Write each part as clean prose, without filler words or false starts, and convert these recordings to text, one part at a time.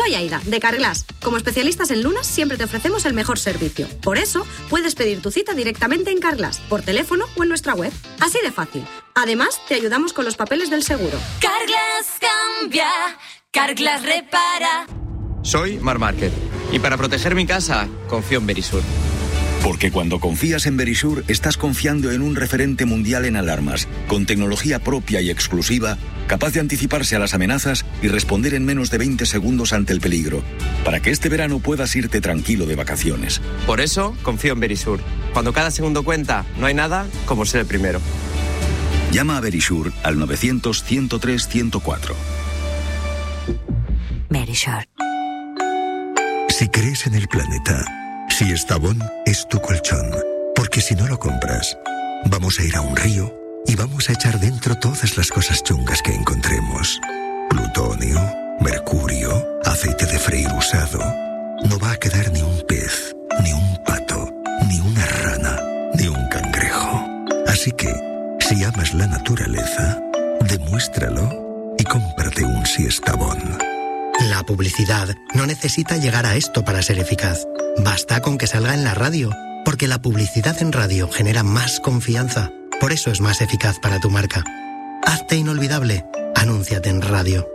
Soy Aida, de Carglass. Como especialistas en lunas, siempre te ofrecemos el mejor servicio. Por eso, puedes pedir tu cita directamente en Carglass, por teléfono o en nuestra web. Así de fácil. Además, te ayudamos con los papeles del seguro. Carglass cambia, Carglass repara. Soy Marc Márquez y para proteger mi casa, confío en Verisur. Porque cuando confías en Verisur, estás confiando en un referente mundial en alarmas, con tecnología propia y exclusiva, capaz de anticiparse a las amenazas y responder en menos de 20 segundos ante el peligro, para que este verano puedas irte tranquilo de vacaciones. Por eso, confío en Verisur. Cuando cada segundo cuenta, no hay nada como ser el primero. Llama a Verisur al 900-103-104. Verisur. Si crees en el planeta, si Estavón es tu colchón, porque si no lo compras, vamos a ir a un río y vamos a echar dentro todas las cosas chungas que encontremos. Plutonio, mercurio, aceite de freír usado. No va a quedar ni un pez, ni un pato, ni una rana, ni un cangrejo. Así que, si amas la naturaleza, demuéstralo y cómprate un Estavón. La publicidad no necesita llegar a esto para ser eficaz. Basta con que salga en la radio, porque la publicidad en radio genera más confianza. Por eso es más eficaz para tu marca. Hazte inolvidable. Anúnciate en radio.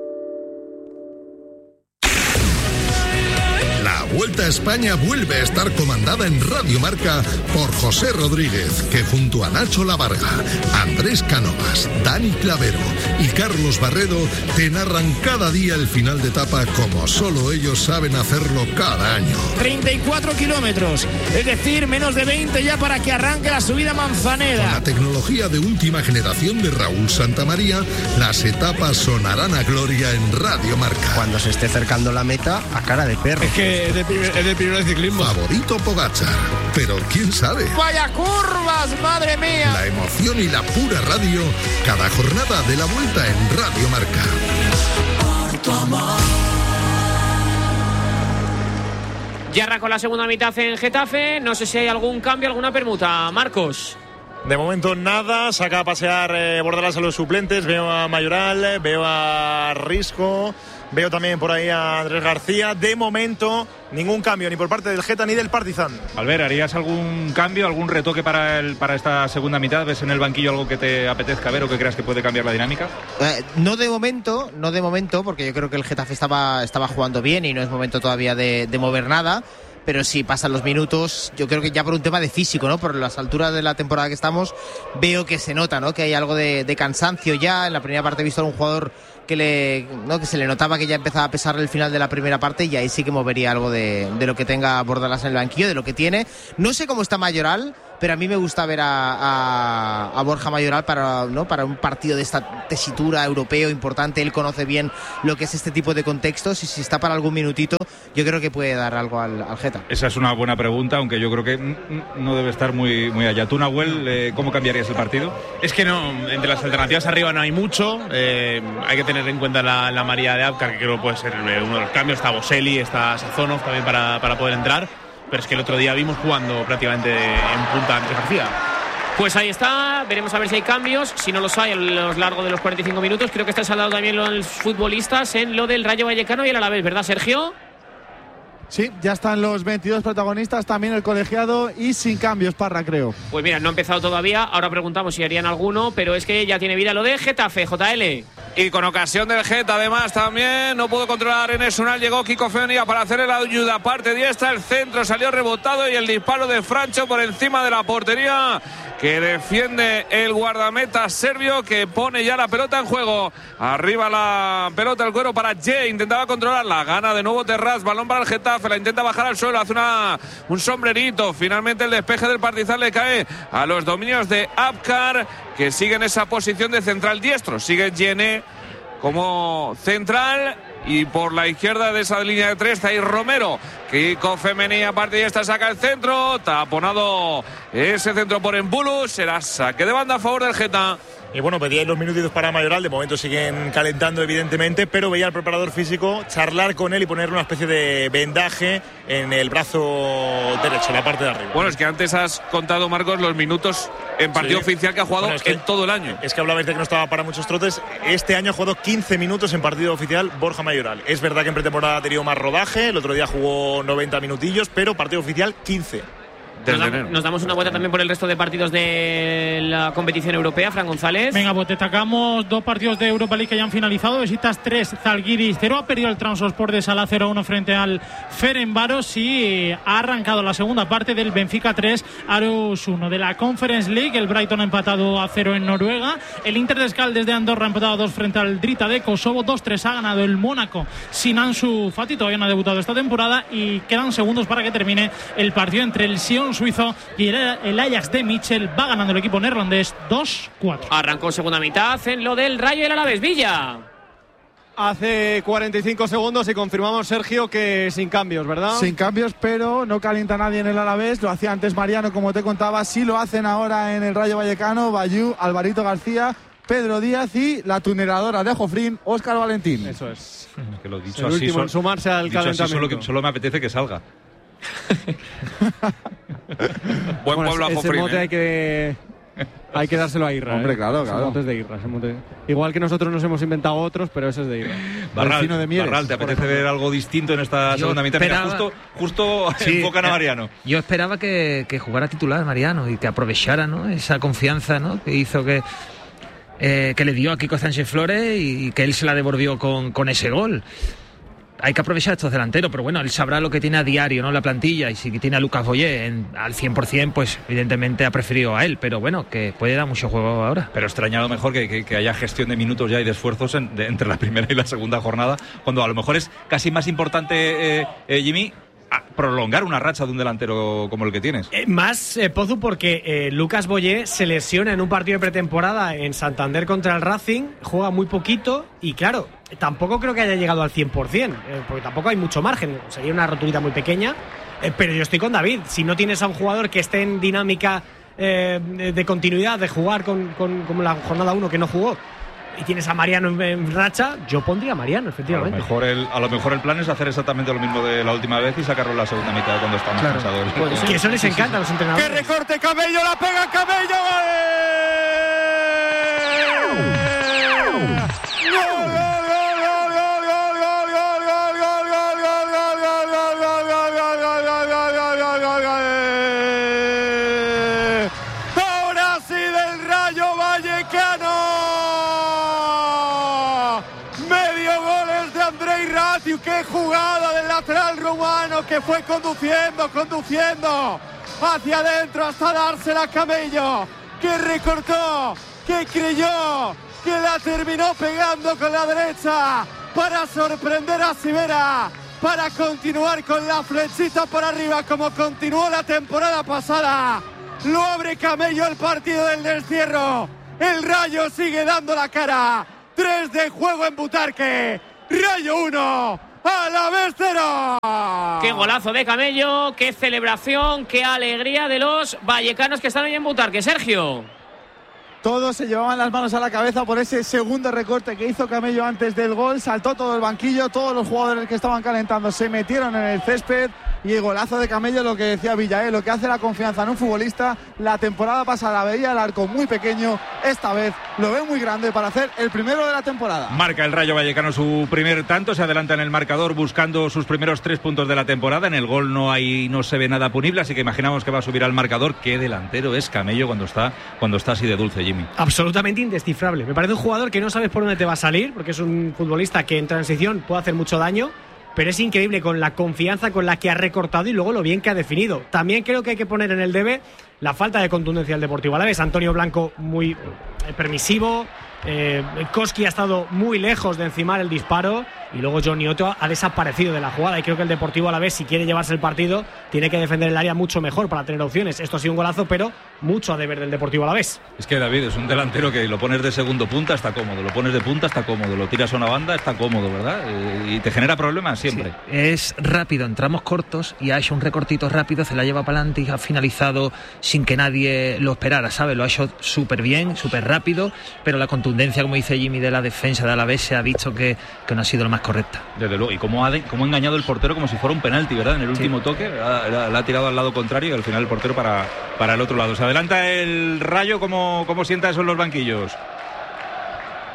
La Vuelta a España vuelve a estar comandada en Radio Marca por José Rodríguez, que junto a Nacho Lavarga, Andrés Cánovas, Dani Clavero y Carlos Barredo te narran cada día el final de etapa como solo ellos saben hacerlo cada año. 34 kilómetros, es decir, menos de 20 ya para que arranque la subida a Manzaneda. Con la tecnología de última generación de Raúl Santamaría, las etapas sonarán a gloria en Radio Marca. Cuando se esté acercando la meta, a cara de perro. Es que es de primero de ciclismo. Favorito Pogačar, pero quién sabe. ¡Vaya curvas, madre mía! La emoción y la pura radio, cada jornada de la Vuelta en Radio Marca. Por tu amor. Ya arrancó la segunda mitad en Getafe. No sé si hay algún cambio, alguna permuta. Marcos. De momento nada, saca a pasear Bordalás a los suplentes. Veo a Mayoral, veo a Risco, veo también por ahí a Andrés García. De momento ningún cambio ni por parte del Geta ni del Partizan. Albert, ¿harías algún cambio, algún retoque para esta segunda mitad? ¿Ves en el banquillo algo que te apetezca ver o que creas que puede cambiar la dinámica? No de momento, porque yo creo que el Getafe estaba jugando bien y no es momento todavía de mover nada. Pero si pasan los minutos, yo creo que ya por un tema de físico, ¿no? Por las alturas de la temporada que estamos, veo que se nota, ¿no? Que hay algo de cansancio ya. En la primera parte he visto a un jugador que se le notaba que ya empezaba a pesar el final de la primera parte, y ahí sí que movería algo de lo que tenga Bordalás en el banquillo, de lo que tiene. No sé cómo está Mayoral, pero a mí me gusta ver a Borja Mayoral para un partido de esta tesitura europeo importante. Él conoce bien lo que es este tipo de contextos, y si está para algún minutito, yo creo que puede dar algo al Geta. Esa es una buena pregunta, aunque yo creo que no debe estar muy allá. ¿Tú, Nahuel, cómo cambiarías el partido? Es que no, entre las alternativas arriba no hay mucho. Hay que tener en cuenta la María de Abkar, que creo que puede ser uno de los cambios. Está Boselli, está Sazonov también para poder entrar. Pero es que el otro día vimos jugando prácticamente en punta Andrés García. Pues ahí está, veremos a ver si hay cambios. Si no los hay a lo largo de los 45 minutos. Creo que está saldado también los futbolistas en lo del Rayo Vallecano y el Alavés, ¿verdad, Sergio? Sí, ya están los 22 protagonistas, también el colegiado, y sin cambios, Parra, creo. Pues mira, no ha empezado todavía, ahora preguntamos si harían alguno, pero es que ya tiene vida lo de Getafe, JL. Y con ocasión del Geta, además, también no pudo controlar Enes Unal, llegó Kiko Fenia para hacer el ayuda parte diestra, el centro salió rebotado y el disparo de Francho por encima de la portería que defiende el guardameta serbio, que pone ya la pelota en juego. Arriba la pelota, el cuero para Jay, intentaba controlarla, gana de nuevo Terraz, balón para el Getafe, la intenta bajar al suelo, hace un sombrerito, finalmente el despeje del Partizan le cae a los dominios de Abkar, que sigue en esa posición de central diestro, sigue Yené como central, y por la izquierda de esa línea de tres está ahí Romero. Kiko Femení a partir de esta saca el centro, taponado ese centro por Embulu, será saque de banda a favor del Geta. Y bueno, pedíais los minutitos para Mayoral, de momento siguen calentando evidentemente, pero veía al preparador físico charlar con él y ponerle una especie de vendaje en el brazo derecho, en la parte de arriba. Bueno, es que antes has contado, Marcos, los minutos en partido oficial que ha jugado en todo el año. Es que hablabais de que no estaba para muchos trotes. Este año ha jugado 15 minutos en partido oficial Borja Mayoral. Mayoral. Es verdad que en pretemporada ha tenido más rodaje, el otro día jugó 90 minutillos, pero partido oficial 15. Nos damos una vuelta también por el resto de partidos de la competición europea. Fran González. Venga, pues destacamos 2 partidos de Europa League que ya han finalizado. Besiktas 3, Zalgiris 0. Ha perdido el Trabzonspor de Sala 0-1 frente al Ferencváros y ha arrancado la segunda parte del Benfica 3, Aarhus 1. De la Conference League, el Brighton ha empatado a 0 en Noruega. El Inter de Escaldes de Andorra ha empatado a 2 frente al Drita de Kosovo. 2-3 ha ganado el Mónaco sin Ansu Fati. Todavía no ha debutado esta temporada y quedan segundos para que termine el partido entre el Sion suizo y el Ajax de Mitchell. Va ganando el equipo neerlandés 2-4. Arrancó segunda mitad en lo del Rayo y el Alavés. Villa. Hace 45 segundos y confirmamos, Sergio, que sin cambios, ¿verdad? Sin cambios, pero no calienta nadie en el Alavés. Lo hacía antes Mariano, como te contaba. Sí lo hacen ahora en el Rayo Vallecano. Bayú, Alvarito García, Pedro Díaz y la tuneladora de Jofrín, Óscar Valentín. Eso es. Que lo dicho el así, último en sumarse al calentamiento. Solo me apetece que salga. Buen pueblo a ese Jofrín, mote hay que dárselo a Irra. Hombre, claro. Ese mote es de Irra. Igual que nosotros nos hemos inventado otros, pero ese es de Irra. Barral, ¿te apetece ver algo distinto en esta segunda mitad? Justo sí, enfocan a Mariano. Yo esperaba que jugara titular Mariano y que aprovechara, ¿no?, esa confianza, ¿no?, que hizo que le dio a Kiko Sánchez Flores y que él se la devolvió con ese gol. Hay que aprovechar estos delanteros, pero bueno, él sabrá lo que tiene a diario, ¿no?, la plantilla, y si tiene a Lucas Boyé al 100%, pues evidentemente ha preferido a él, pero bueno, que puede dar mucho juego ahora. Pero extraña a lo mejor que haya gestión de minutos ya y de esfuerzos entre la primera y la segunda jornada, cuando a lo mejor es casi más importante, Jimmy, prolongar una racha de un delantero como el que tienes. Pozu, porque Lucas Boyé se lesiona en un partido de pretemporada en Santander contra el Racing, juega muy poquito y claro, tampoco creo que haya llegado al 100%, porque tampoco hay mucho margen, sería una roturita muy pequeña, pero yo estoy con David. Si no tienes a un jugador que esté en dinámica de continuidad, de jugar como la jornada 1 que no jugó, y tienes a Mariano en racha, yo pondría a Mariano, efectivamente. A lo mejor el plan es hacer exactamente lo mismo de la última vez y sacarlo en la segunda mitad cuando está más cansado. Pues que eso les encanta a los entrenadores. ¡Que recorte Cabello! ¡La pega Cabello! ¡Ahora sí del Rayo Vallecano! ¡Qué jugada del lateral rumano que fue conduciendo hacia adentro hasta dársela a Camello, que recortó, que creyó, que la terminó pegando con la derecha para sorprender a Sivera, para continuar con la flechita por arriba como continuó la temporada pasada. Lo abre Camello el partido del destierro. El Rayo sigue dando la cara. 3 de juego en Butarque. Rayo 1, Alavés 0. Qué golazo de Camello, qué celebración, qué alegría de los vallecanos que están hoy en Butarque. Sergio. Todos se llevaban las manos a la cabeza por ese segundo recorte que hizo Camello antes del gol. Saltó todo el banquillo, todos los jugadores que estaban calentando se metieron en el césped. Y el golazo de Camello, lo que decía Villa, lo que hace la confianza en un futbolista. La temporada pasada veía el arco muy pequeño, esta vez lo ve muy grande para hacer el primero de la temporada. Marca el Rayo Vallecano su primer tanto, se adelanta en el marcador buscando sus primeros 3 puntos de la temporada. En el gol no se ve nada punible, así que imaginamos que va a subir al marcador. Qué delantero es Camello cuando está así de dulce, Jimmy. Absolutamente indescifrable. Me parece un jugador que no sabes por dónde te va a salir, porque es un futbolista que en transición puede hacer mucho daño, pero es increíble con la confianza con la que ha recortado y luego lo bien que ha definido. También creo que hay que poner en el debe la falta de contundencia del Deportivo Alavés. Antonio Blanco muy permisivo, Koski ha estado muy lejos de encimar el disparo y luego Johnny Otto ha desaparecido de la jugada, y creo que el Deportivo Alavés, si quiere llevarse el partido, tiene que defender el área mucho mejor para tener opciones. Esto ha sido un golazo, pero mucho a deber del Deportivo Alavés. Es que David es un delantero que lo pones de segundo punta, está cómodo, lo pones de punta, está cómodo, lo tiras a una banda, está cómodo, ¿verdad? Y te genera problemas siempre. Sí, es rápido en tramos cortos y ha hecho un recortito rápido, se la lleva para adelante y ha finalizado sin que nadie lo esperara, ¿sabes? Lo ha hecho súper bien, súper rápido, pero la contundencia, como dice Jimmy, de la defensa de Alavés se ha visto que no ha sido lo más correcta. Desde luego, y cómo ha engañado el portero como si fuera un penalti, ¿verdad? En el último toque la ha tirado al lado contrario y al final el portero para el otro lado. Se adelanta el Rayo, ¿cómo sienta eso en los banquillos?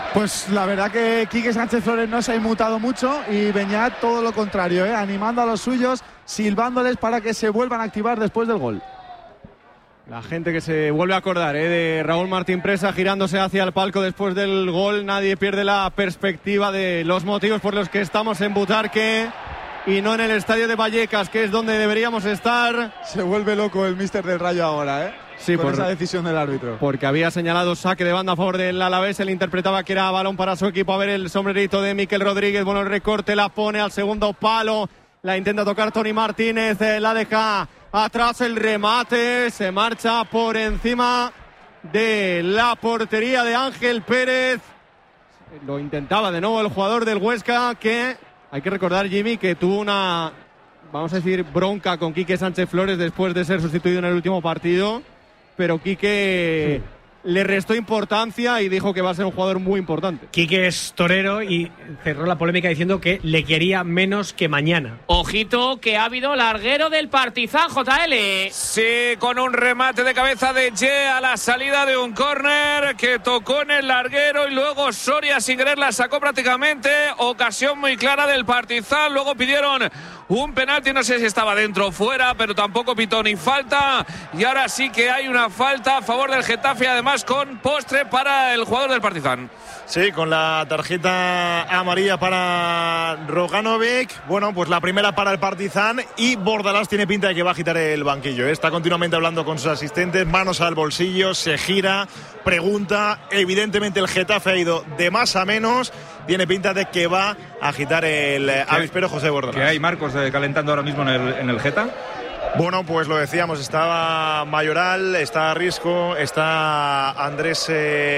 Pues la verdad que Quique Sánchez Flores no se ha inmutado mucho y Beñat todo lo contrario, animando a los suyos, silbándoles para que se vuelvan a activar después del gol. La gente que se vuelve a acordar de Raúl Martín Presa girándose hacia el palco después del gol. Nadie pierde la perspectiva de los motivos por los que estamos en Butarque y no en el estadio de Vallecas, que es donde deberíamos estar. Se vuelve loco el míster del Rayo ahora, Sí, por esa decisión del árbitro. Porque había señalado saque de banda a favor del Alavés. Él interpretaba que era balón para su equipo. A ver el sombrerito de Miquel Rodríguez. Bueno, el recorte la pone al segundo palo. La intenta tocar Tony Martínez. La deja atrás el remate. Se marcha por encima de la portería de Ángel Pérez. Lo intentaba de nuevo el jugador del Huesca, que hay que recordar, Jimmy, que tuvo una, vamos a decir, bronca con Quique Sánchez Flores después de ser sustituido en el último partido. Pero Quique le restó importancia y dijo que va a ser un jugador muy importante. Quique es torero y cerró la polémica diciendo que le quería menos que mañana. Ojito que ha habido larguero del Partizan, JL. Sí, con un remate de cabeza de Ye a la salida de un córner que tocó en el larguero y luego Soria sin querer la sacó prácticamente. Ocasión muy clara del Partizan. Luego pidieron un penalti, no sé si estaba dentro o fuera, pero tampoco pitó ni falta. Y ahora sí que hay una falta a favor del Getafe, además con postre para el jugador del Partizan. Sí, con la tarjeta amarilla para Roganovic. Bueno, pues la primera para el Partizan y Bordalás tiene pinta de que va a agitar el banquillo. Está continuamente hablando con sus asistentes, manos al bolsillo, se gira, pregunta. Evidentemente el Getafe ha ido de más a menos. Tiene pinta de que va a agitar el avispero José Bordalás. ¿Qué hay, Marcos, calentando ahora mismo en el Geta? Bueno, pues lo decíamos, estaba Mayoral, está Risco, está Andrés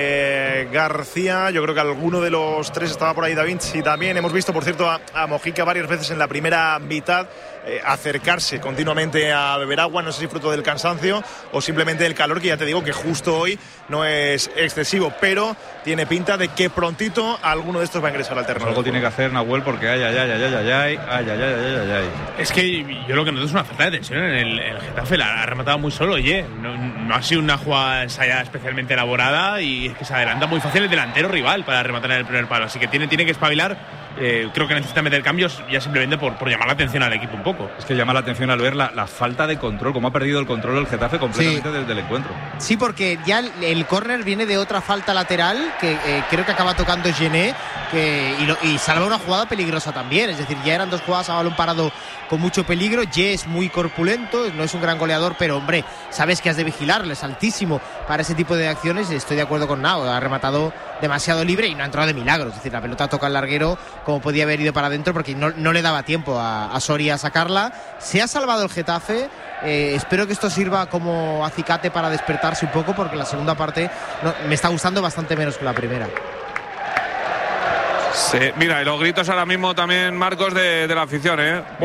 García. Yo creo que alguno de los tres estaba por ahí, Da Vinci también. Hemos visto, por cierto, a Mojica varias veces en la primera mitad acercarse continuamente a beber agua. No sé si fruto del cansancio o simplemente del calor, que ya te digo que justo hoy no es excesivo, pero tiene pinta de que prontito alguno de estos va a ingresar al terreno. Algo tiene que hacer Nahuel porque ay. Es que yo lo que noto es una falta de tensión en el Getafe. La ha rematado muy solo, oye. No ha sido una jugada ensayada especialmente elaborada y es que se adelanta muy fácil el delantero rival para rematar en el primer palo. Así que tiene que espabilar. Creo que necesita meter cambios ya simplemente por llamar la atención al equipo un poco. Es que llama la atención al ver la falta de control, como ha perdido el control el Getafe completamente desde el encuentro. Sí, porque ya el córner viene de otra falta lateral que creo que acaba tocando Gené y salva una jugada peligrosa también. Es decir, ya eran dos jugadas a balón parado con mucho peligro. Ye es muy corpulento, no es un gran goleador, pero hombre, sabes que has de vigilarle, es altísimo para ese tipo de acciones. Estoy de acuerdo con Nao, ha rematado demasiado libre y no ha entrado de milagro. Es decir, la pelota toca al larguero como podía haber ido para adentro porque no le daba tiempo a Soria a sacarla. Se ha salvado el Getafe. Espero que esto sirva como acicate para despertarse un poco, porque la segunda parte me está gustando bastante menos que la primera. Sí, mira, y los gritos ahora mismo también, Marcos, de la afición,